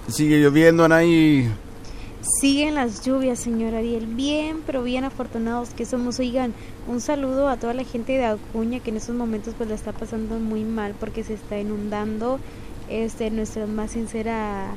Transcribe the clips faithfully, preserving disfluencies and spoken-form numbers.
¿Sigue lloviendo, Anaí? Siguen las lluvias, señor Ariel, bien, pero bien afortunados que somos. Oigan, un saludo a toda la gente de Acuña que en estos momentos pues la está pasando muy mal porque se está inundando. Este, nuestra más sincera,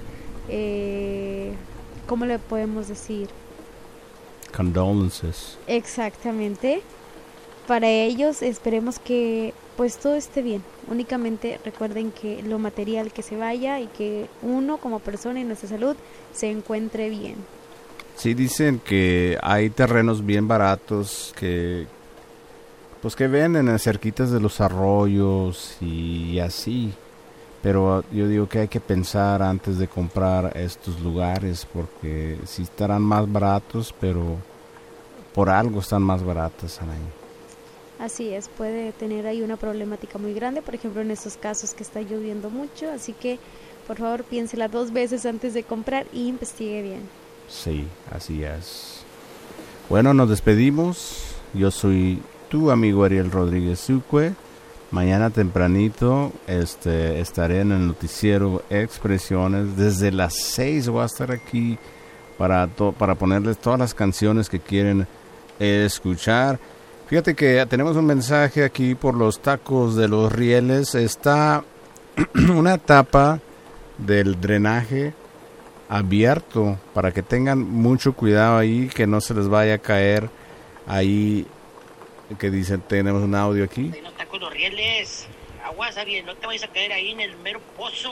eh, ¿cómo le podemos decir? Condolences. Exactamente. Para ellos esperemos que pues todo esté bien. Únicamente recuerden que lo material que se vaya y que uno como persona y nuestra salud se encuentre bien. Sí, dicen que hay terrenos bien baratos que pues que venden en cerquitas de los arroyos y así. Pero yo digo que hay que pensar antes de comprar estos lugares porque sí estarán más baratos, pero por algo están más baratos, Anaí. Así es, puede tener ahí una problemática muy grande, por ejemplo en estos casos que está lloviendo mucho, así que por favor piénsela dos veces antes de comprar y investigue bien. Sí, así es. Bueno, nos despedimos. Yo soy tu amigo Ariel Rodríguez Sucue. Mañana tempranito este, estaré en el noticiero Expresiones. Desde las seis voy a estar aquí para, to- para ponerles todas las canciones que quieren escuchar. Fíjate que tenemos un mensaje aquí por los tacos de los rieles. Está una tapa del drenaje abierto para que tengan mucho cuidado ahí, que no se les vaya a caer ahí, que dicen, tenemos un audio aquí. Ahí no está con los rieles. Aguas, Ariel, no te vayas a caer ahí en el mero pozo.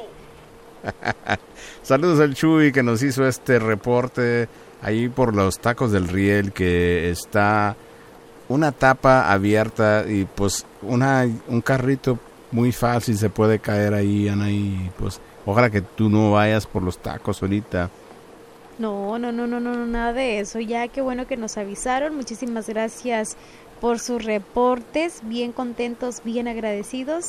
Saludos al Chuy que nos hizo este reporte ahí por los tacos del riel, que está una tapa abierta y pues una un carrito muy fácil se puede caer ahí, Anaí. Pues ojalá que tú no vayas por los tacos ahorita. No, no, no, no, no, no, nada de eso. Ya qué bueno que nos avisaron. Muchísimas gracias por sus reportes. Bien contentos, bien agradecidos.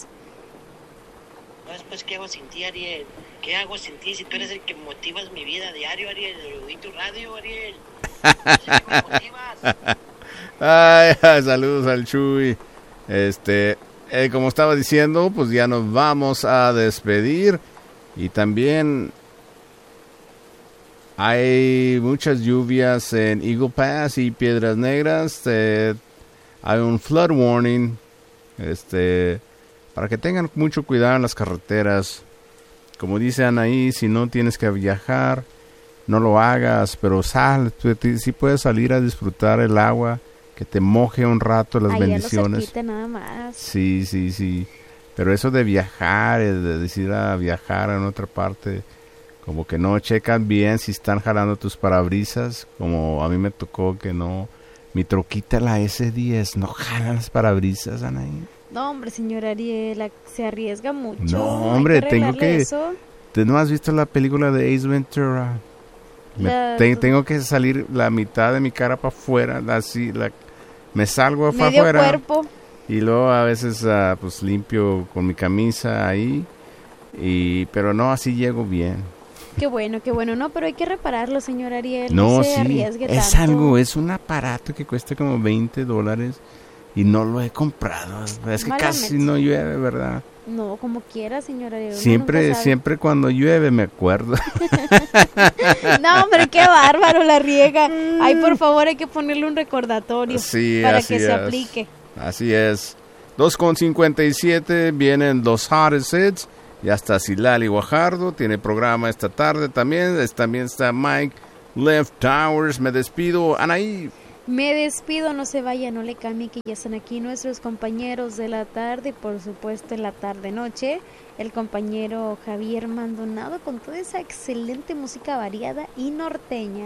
Pues, pues, ¿qué hago sin ti, Ariel? ¿Qué hago sin ti si tú eres el que motivas mi vida diario, Ariel? Oí tu radio, Ariel. Así que me motivas. Ay, saludos al Chuy. Este, eh, como estaba diciendo, pues ya nos vamos a despedir. Y también hay muchas lluvias en Eagle Pass y Piedras Negras. Eh, hay un flood warning. Este, para que tengan mucho cuidado en las carreteras. Como dice Anaí, si no tienes que viajar, no lo hagas, pero sal, si puedes salir a disfrutar el agua, que te moje un rato, las Ahí bendiciones. cerquita, nada más. Sí, sí, sí. Pero eso de viajar, de decir a viajar en otra parte, como que no checan bien si están jalando tus parabrisas, como a mí me tocó que no. Mi troquita, la ese diez, no jalan las parabrisas, Anaí. No, hombre, señor Ariel, se arriesga mucho. No, hombre, que tengo que... Eso. ¿Tú no has visto la película de Ace Ventura? Me La... te, tengo que salir la mitad de mi cara para afuera, así, la, me salgo para Medio afuera. cuerpo. Y luego a veces uh, pues limpio con mi camisa ahí, y pero no, así llego bien. Qué bueno, qué bueno. No, pero hay que repararlo, señor Ariel. No, No se sí, arriesgue es tanto. algo, es un aparato que cuesta como veinte dólares y no lo he comprado. Es que Malamente. casi no llueve, ¿verdad? No, como quiera, señor Ariel. uno Siempre, nunca sabe. siempre cuando llueve me acuerdo. No, hombre, qué bárbaro la riega. Ay, por favor, hay que ponerle un recordatorio Sí, para así que se es. aplique. Así es. dos con cincuenta y siete vienen los Hottest Hits. Ya está Silali Guajardo, tiene programa esta tarde también. Es, también está Mike Left Towers. Me despido, Anaí. Me despido, no se vaya, no le cambie, que ya están aquí nuestros compañeros de la tarde, por supuesto en la tarde-noche, el compañero Javier Maldonado con toda esa excelente música variada y norteña.